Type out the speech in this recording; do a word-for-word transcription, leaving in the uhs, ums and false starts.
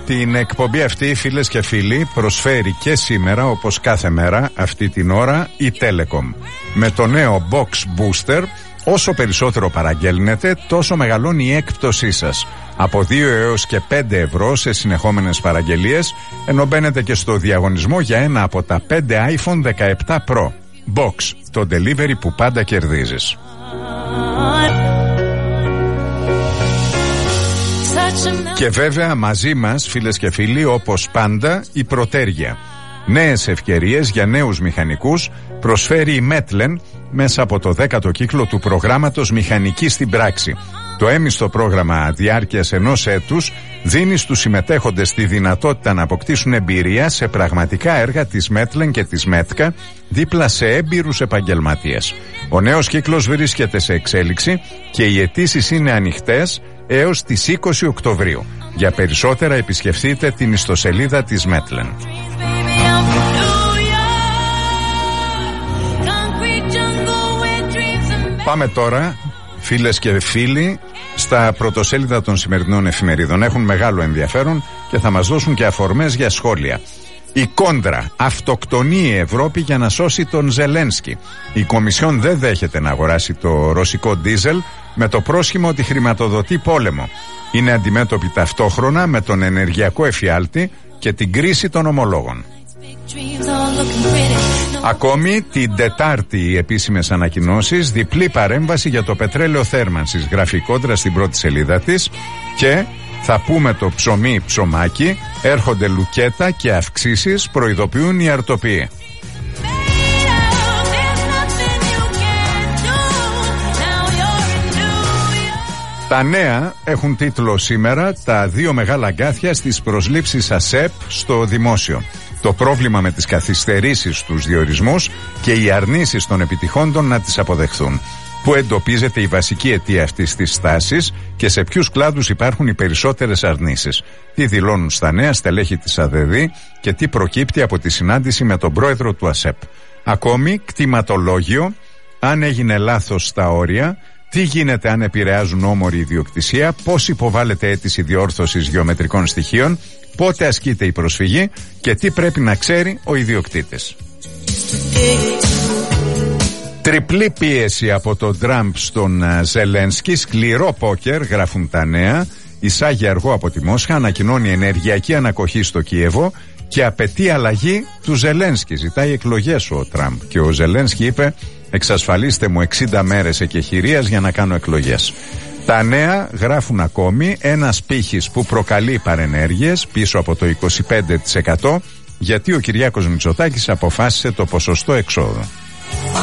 Την εκπομπή αυτή, φίλες και φίλοι, προσφέρει και σήμερα, όπως κάθε μέρα αυτή την ώρα, η Telecom. Με το νέο Box Booster, όσο περισσότερο παραγγέλνετε, τόσο μεγαλώνει η έκπτωσή σας. Από δύο έως και πέντε ευρώ σε συνεχόμενες παραγγελίες, ενώ μπαίνετε και στο διαγωνισμό για ένα από τα πέντε άιφον δεκαεπτά Pro. Box, το delivery που πάντα κερδίζεις. Και βέβαια μαζί μας, φίλες και φίλοι, όπως πάντα, η Προτέργεια. Νέες ευκαιρίες για νέους μηχανικούς προσφέρει η Metlen μέσα από το δέκατο κύκλο του προγράμματος Μηχανική στην Πράξη. Το έμιστο πρόγραμμα διάρκειας ενός έτους δίνει στους συμμετέχοντες τη δυνατότητα να αποκτήσουν εμπειρία σε πραγματικά έργα της Metlen και της Μέτκα δίπλα σε έμπειρους επαγγελματίες. Ο νέος κύκλος βρίσκεται σε εξέλιξη και οι αιτήσεις είναι ανοιχτές έως τις είκοσι Οκτωβρίου. Για περισσότερα επισκεφτείτε την ιστοσελίδα της Metlen. Πάμε τώρα, φίλες και φίλοι, στα πρωτοσέλιδα των σημερινών εφημερίδων. Έχουν μεγάλο ενδιαφέρον και θα μας δώσουν και αφορμές για σχόλια. Η Κόντρα. Αυτοκτονεί η Ευρώπη για να σώσει τον Ζελένσκι. Η Κομισιόν δεν δέχεται να αγοράσει το ρωσικό ντίζελ με το πρόσχημα ότι χρηματοδοτεί πόλεμο. Είναι αντιμέτωπη ταυτόχρονα με τον ενεργειακό εφιάλτη και την κρίση των ομολόγων. Ακόμη την Τετάρτη οι επίσημες ανακοινώσεις, διπλή παρέμβαση για το πετρέλαιο θέρμανσης, γράφει Κόντρα στην πρώτη σελίδα της, και θα πούμε το ψωμί ψωμάκι, έρχονται λουκέτα και αυξήσεις, προειδοποιούν οι αρτοποιοί. Τα νέα έχουν τίτλο σήμερα «Τα δύο μεγάλα αγκάθια στις προσλήψεις ΑΣΕΠ στο δημόσιο». Το πρόβλημα με τις καθυστερήσεις στους διορισμούς και οι αρνήσεις των επιτυχόντων να τις αποδεχθούν. Πού εντοπίζεται η βασική αιτία αυτής της στάσης και σε ποιους κλάδους υπάρχουν οι περισσότερες αρνήσεις. Τι δηλώνουν στα νέα στελέχη της ΑΔΔ και τι προκύπτει από τη συνάντηση με τον πρόεδρο του ΑΣΕΠ. Ακόμη, κτηματολόγιο, αν έγινε λάθος στα όρια, τι γίνεται αν επηρεάζουν όμορη ιδιοκτησία, πώς υποβάλλεται αίτηση διόρθωσης γεωμετρικών στοιχείων, πότε ασκείται η προσφυγή και τι πρέπει να ξέρει ο ιδιοκτήτης. Τριπλή πίεση από τον Τραμπ στον Ζελένσκι, σκληρό πόκερ, γράφουν τα νέα. Εισάγει αργό από τη Μόσχα, ανακοινώνει ενεργειακή ανακοχή στο Κίεβο και απαιτεί αλλαγή του Ζελένσκι. Ζητάει εκλογές ο Τραμπ και ο Ζελένσκι είπε: εξασφαλίστε μου εξήντα μέρες εκεχηρίας για να κάνω εκλογές. Τα νέα γράφουν ακόμη ένας πύχης που προκαλεί παρενέργειες πίσω από το είκοσι πέντε τοις εκατό, γιατί ο Κυριάκος Μητσοτάκης αποφάσισε το ποσοστό εξόδου.